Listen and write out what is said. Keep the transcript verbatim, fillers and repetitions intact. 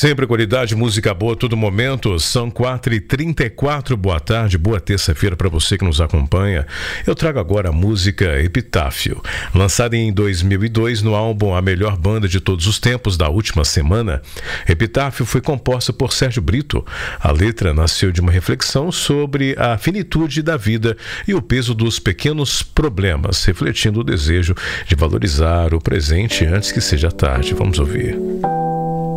Sempre qualidade, música boa a todo momento. São quatro e trinta e quatro, boa tarde, boa terça-feira para você que nos acompanha. Eu trago agora a música Epitáfio, lançada em dois mil e dois no álbum A Melhor Banda de Todos os Tempos da Última Semana. Epitáfio foi composta por Sérgio Brito. A letra nasceu de uma reflexão sobre a finitude da vida e o peso dos pequenos problemas, refletindo o desejo de valorizar o presente antes que seja tarde. Vamos ouvir.